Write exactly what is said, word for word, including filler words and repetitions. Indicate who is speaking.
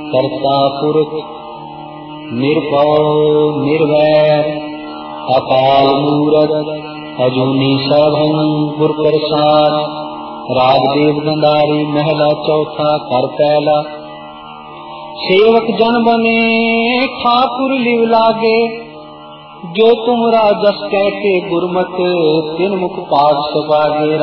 Speaker 1: करता पुरख निर्भव निर्वैर अकाल मूरत अजूनी सैभं गुर प्रसाद। रागदेव गंधारी महला चौथा कर पहला। सेवक जन बने ठाकुर लिव लागे, जो तुम राजस कह के गुरमत तिन मुख पाग सबागे।